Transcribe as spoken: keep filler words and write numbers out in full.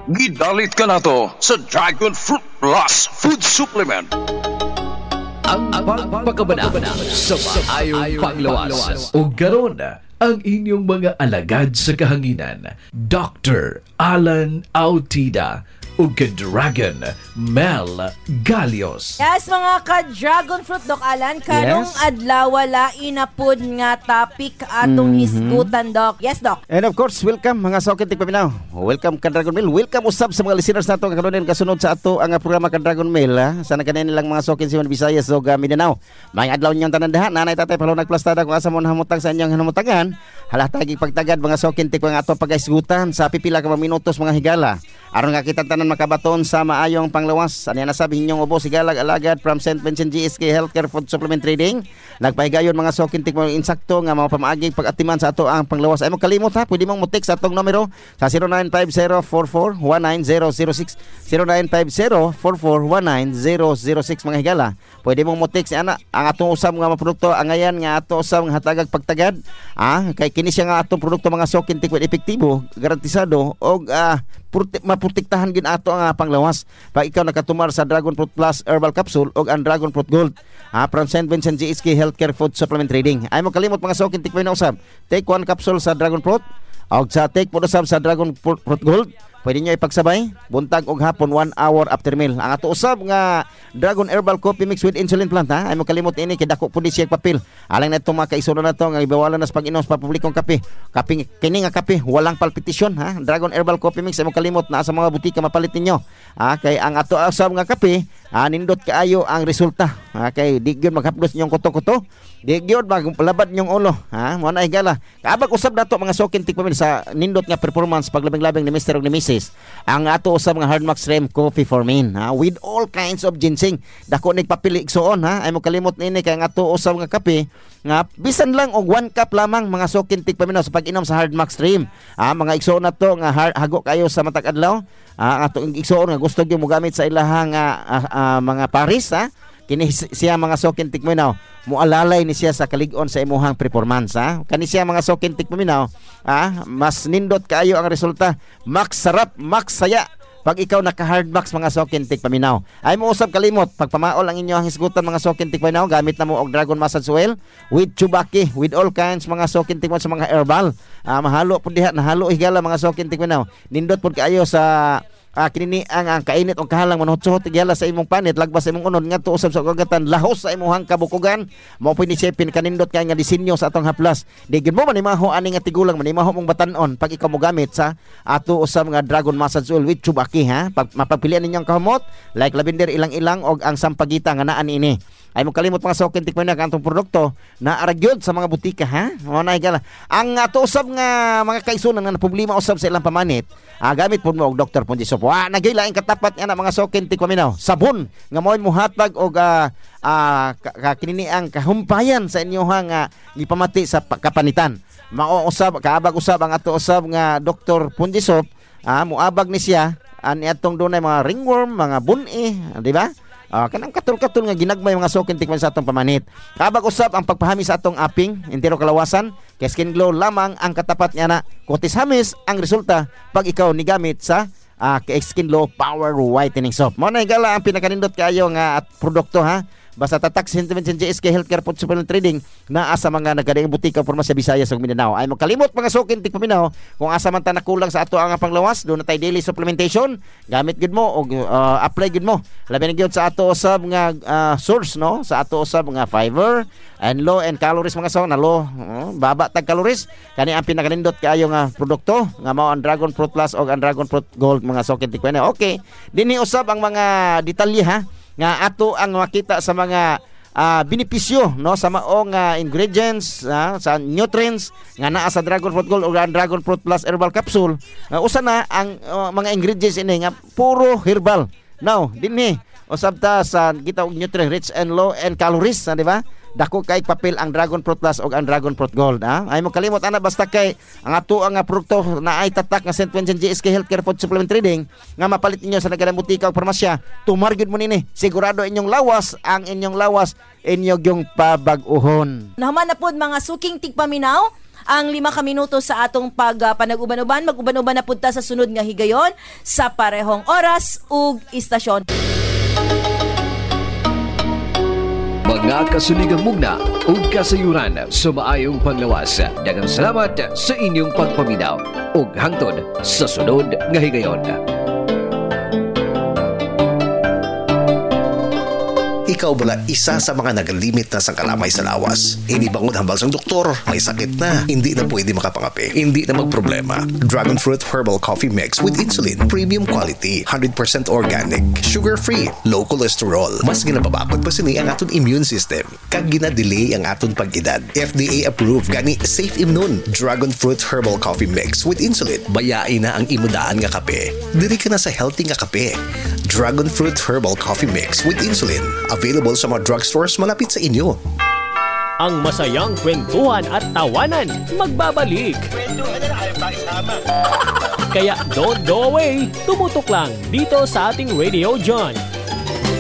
Gidalit ka na to sa Dragon Fruit Plus Food Supplement. Ang pagpakabanabana sa maayong panglawas. O garon ang inyong mga alagad sa kahanginan, Doctor Alan Autida o ka-Dragon Mel Galios. Yes, mga ka-Dragon Fruit, Doc Alan. Karong Yes. adlaw wala inapod nga topic atong Mhm. hisgutan, Doc. Yes, Doc. And of course, welcome mga Sokin Tigpaminaw. Welcome ka Dragon Mail. Welcome usab sa mga listeners nato karon kasunod sa ato ang programa ka Dragon Mail. Ha? Sana kanin nilang mga Sokin Siman Visayas ug uh, Mindanao. May adlaw ninyong tanan dahan. Nanay tatay palo nagplastada kung asa mo nahamutang sa inyong hamutangan. Halatagi pagtagad mga Sokin Tigpa nga ato pagaisgutan sa pipila ka mga minutos mga higala. Aron nga kita tanan makabaton sa maayong panglawas. Ano na sabi ninyong ubos higalag alagad from Saint Vincent G S K Healthcare Food Supplement Trading. Nagpahigayon mga Sokin Tigpa insakto nga mga pamaaging pag-atiman sa ato ang panglawas. Ay mo kalimot ha, pwede mong mutik sa atong numero sa zero nine five zero four four one nine zero zero six zero nine five zero four four one nine zero zero six mga higala. Pwede mong mutik si ana ang atong usab nga mga produkto angayan nga ato usab nga hatagag pagtagad. Ah, kay kini siya nga atong produkto mga Sokin Tigpa epektibo, garantisado og ah, Purti, maprotektahan gin ato ang uh, panglawas. Pag ikaw nakatumar sa Dragon Fruit Plus Herbal Capsule o ang Dragon Fruit Gold uh, from Saint Vincent G S K Healthcare Food Supplement Trading. Ay mo kalimot mga Sokin Tigpa na usab. Take one capsule sa Dragon Fruit o sa take po usab sa Dragon Fruit Gold. Pwede nyo ipagsabay buntag og hapon one hour after meal. Ang ato usab nga Dragon Herbal Coffee Mix with Insulin Plant ha. Ay mo kalimot ini kay dako pud siya papel. Alang na itong mga kaisuno na to nga ibawalan na sa pag-inom sa publikong kape. Kape kini nga kape walang palpitasyon ha. Dragon Herbal Coffee Mix ay mo kalimot na sa mga butika mapalit ninyo. Ha kay ang ato usab nga kape ha, nindot kaayo ang resulta. Ha kay di gyud maghaplos ninyong kuto-kuto. Di gyud maglabad ninyong ulo ha. Mo na higala. Kaabag usab dato mga Sokin Tigpa sa nindot nga performance paglabing-labing ni Mister ug ni Missus ang ato usab nga Hardmax Rem Coffee for Men ha, with all kinds of ginseng. Dako nig papili igsoon ha. Ay mo kalimot nini kay ang ato usab nga kape nga bisan lang og one cup lamang mga Sokin Tigpa sa pag-inom sa Hardmax Rem. Ah mga igsoon na to nga har- hago kayo sa matag adlaw. Ah ato igsoon nga gusto gyud mo gamit sa ilahang uh, uh, uh, mga paris ha. Kini siya mga Sokin Tigpaminaw mualalay ni siya sa kalig-on sa imuhang performance ha. Kani siya mga Sokin Tigpaminaw ah mas nindot kaayo ang resulta. Max sarap, max saya pag ikaw naka Hardmax mga Sokin Tigpaminaw. Ay mo usab kalimot pagpamaol ang inyo ang hisgutan mga Sokin Tigpaminaw gamit na mo og Dragon Massage Oil with Chubaki with all kinds mga Sokin Tigpaminaw sa mga herbal. Ah mahalo pud diha, nahalo higala mga Sokin Tigpaminaw. Nindot pud kaayo sa Ah, kinini ang, ang kainit o kahalang manutsuhot gyala sa imong panit lagbas sa imong unod ngadto usab sa kagatan lahos sa imong kabukugan mao pini siya pinkanindot kay nga disenyo sa atong haplas di gyud mo manimaho ani nga tigulang manimaho mong batan-on pag ikaw mo gamit sa ato usab nga Dragon Massage Oil with Chubaki ha. Pag mapagpilian ninyong kahumot like lavender ilang-ilang og ang sampagita nga naa niini. Ay mo kalimot mga Sokin Tigpa na kantong produkto na aragyod sa mga butika ha. Mao na higala ang ato usab nga mga kaisunan nga problema usab sa ilang pamanit. Ah, gamit pud mo og Doctor Pondisopo. Ah, nagila ang katapat nga na mga Sokin Tigpaminaw. Sabon nga mo'y muhatag og uh, uh, kinini ang kahumpayan sa inyohang uh, gipamati sa kapanitan. Mao usab kaabag usab ang ato usab nga Doctor Pondisop. Ah, muabag ni siya ani atong dunay mga ringworm, mga buni, di ba? Ah, kanang katul-katul nga ginagmay mga Sokin Tigpa sa atong pamanit. Kabag usab ang pagpahami sa atong aping, entero kalawasan, kay Skin Glow lamang ang katapat niya na kutis hamis ang resulta pag ikaw ni gamit sa uh, kay Skin Glow Power Whitening Soap. Mo na higala ang pinakanindot kayo nga at produkto ha. Basta tatak Saint Vincent G S K Healthcare Food Supplement Trading na asa mga nagadaing butika porma sa Visayas ug Mindanao. Ay magkalimot mga Sokin Tigpaminaw kung asa man ta nakulang sa ato ang panglawas, do na tay daily supplementation, gamit gid mo og uh, apply gid mo. Labi na gyud sa ato usab nga uh, source no, sa ato usab nga fiber and low and calories mga saw na low, uh, baba tag calories. Kani ang pinakanindot kaayo nga produkto nga mao ang Dragon Fruit Plus og ang Dragon Fruit Gold mga Sokin Tigpaminaw. Okay, dinhi usab ang mga detalye ha nga ato ang makita sa mga uh, benepisyo no sa maong uh, ingredients uh, sa nutrients nga naa sa Dragon Fruit Gold o Dragon Fruit Plus Herbal Capsule. Uh, usa na ang uh, mga ingredients ini nga puro herbal. Now, dinhi usab ta sa kita og nutrient rich and low and calories, di ba? Dako kay papel ang Dragon Fruit Plus o ang Dragon Fruit Gold ha. Ay mo kalimot ana basta kay ang ato ang produkto na ay tatak nga Saint Vincent G S K Healthcare Food Supplement Trading nga mapalit ninyo sa nagalang butika o parmasya. Tumargid mo nini, sigurado inyong lawas ang inyong lawas inyo gyung pabag-uhon. Naman na pod mga Suking Tigpaminaw ang lima ka minuto sa atong pag uh, panag-uban-uban. Mag-uban-uban na punta sa sunod nga higayon sa parehong oras ug istasyon. Mga kasuligang mugna ug kasayuran sa maayong panglawas. Daghang salamat sa inyong pagpaminaw ug hangtod sa sunod nga higayon. Ikaw bala isa sa mga nagalimit na sa kalamay sa lawas. Inibangon hambal sang doktor, may sakit na, hindi na pwede makapangapi, hindi na magproblema. Dragon Fruit Herbal Coffee Mix with Insulin, premium quality, one hundred percent organic, sugar-free, low cholesterol. Mas ginapabakod pa sini ang aton immune system. Kag gina-delay ang aton pag-edad. F D A approved gani Safe Immune. Dragon Fruit Herbal Coffee Mix with Insulin. Bayain na ang imudaan nga kape. Diri ka na sa healthy nga kape. Dragon Fruit Herbal Coffee Mix with Insulin. Available sa mga drugstores malapit sa inyo. Ang masayang kwentuhan at tawanan magbabalik. Kaya don't go away. Tumutok lang dito sa ating Radio John